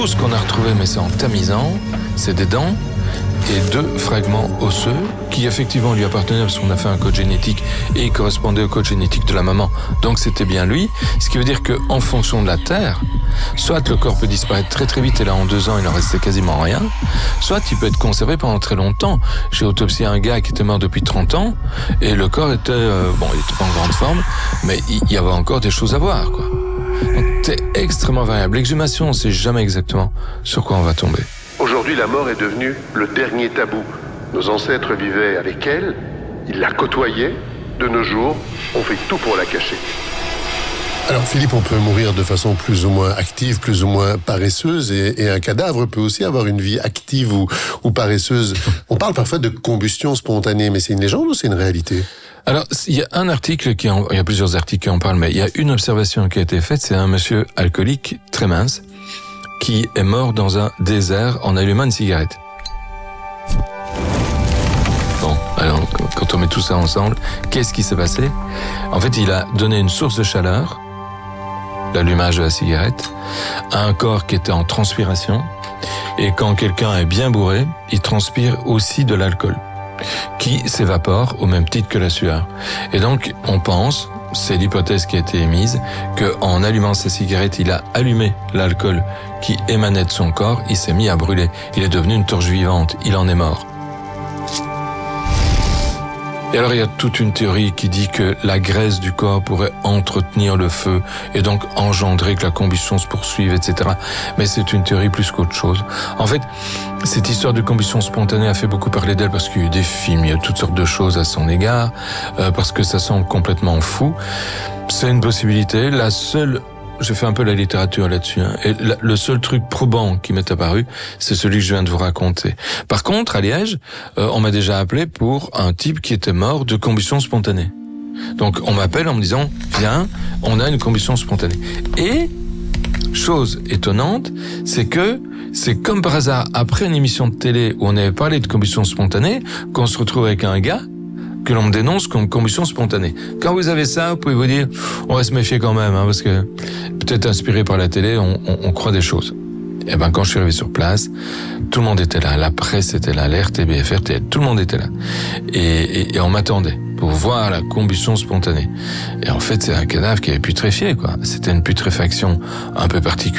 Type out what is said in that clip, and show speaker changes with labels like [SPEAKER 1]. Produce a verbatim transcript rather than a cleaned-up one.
[SPEAKER 1] Tout ce qu'on a retrouvé, mais c'est en tamisant, c'est des dents et deux fragments osseux qui effectivement lui appartenaient parce qu'on a fait un code génétique et il correspondait au code génétique de la maman. Donc c'était bien lui. Ce qui veut dire qu'en fonction de la terre, soit le corps peut disparaître très très vite et là en deux ans il n'en restait quasiment rien, soit il peut être conservé pendant très longtemps. J'ai autopsié un gars qui était mort depuis trente ans et le corps était, euh, bon il était pas en grande forme, mais il y avait encore des choses à voir, quoi. Donc c'est extrêmement variable. L'exhumation, on ne sait jamais exactement sur quoi on va tomber.
[SPEAKER 2] Aujourd'hui, la mort est devenue le dernier tabou. Nos ancêtres vivaient avec elle, ils la côtoyaient. De nos jours, on fait tout pour la cacher.
[SPEAKER 3] Alors Philippe, on peut mourir de façon plus ou moins active, plus ou moins paresseuse, et, et un cadavre peut aussi avoir une vie active ou, ou paresseuse. On parle parfois de combustion spontanée, mais c'est une légende ou c'est une réalité ?
[SPEAKER 1] Alors, il y a un article qui en, il y a plusieurs articles qui en parlent, mais il y a une observation qui a été faite, c'est un monsieur alcoolique très mince qui est mort dans un désert en allumant une cigarette. Bon, alors, quand on met tout ça ensemble, qu'est-ce qui s'est passé ? En fait, il a donné une source de chaleur, l'allumage de la cigarette, à un corps qui était en transpiration, et quand quelqu'un est bien bourré, il transpire aussi de l'alcool, qui s'évapore au même titre que la sueur. Et donc, on pense, c'est l'hypothèse qui a été émise, qu'en allumant sa cigarette, il a allumé l'alcool qui émanait de son corps, il s'est mis à brûler. Il est devenu une torche vivante, il en est mort. Et alors il y a toute une théorie qui dit que la graisse du corps pourrait entretenir le feu et donc engendrer que la combustion se poursuive, et cetera. Mais c'est une théorie plus qu'autre chose. En fait, cette histoire de combustion spontanée a fait beaucoup parler d'elle parce qu'il y a eu des films, il y a toutes sortes de choses à son égard, euh, parce que ça semble complètement fou. C'est une possibilité. La seule... J'ai fait un peu la littérature là-dessus, hein. Et la, le seul truc probant qui m'est apparu, c'est celui que je viens de vous raconter. Par contre, à Liège, euh, on m'a déjà appelé pour un type qui était mort de combustion spontanée. Donc, on m'appelle en me disant, viens, on a une combustion spontanée. Et, chose étonnante, c'est que c'est comme par hasard, après une émission de télé où on avait parlé de combustion spontanée, qu'on se retrouve avec un gars que l'on me dénonce comme combustion spontanée. Quand vous avez ça, vous pouvez vous dire, on va se méfier quand même, hein, parce que peut-être inspiré par la télé, on, on, on croit des choses. Et ben quand je suis arrivé sur place, tout le monde était là, la presse était là, l'R T B F, R T L, tout le monde était là. Et, et, et on m'attendait pour voir la combustion spontanée. Et en fait, c'est un cadavre qui avait putréfié, quoi. C'était une putréfaction un peu particulière.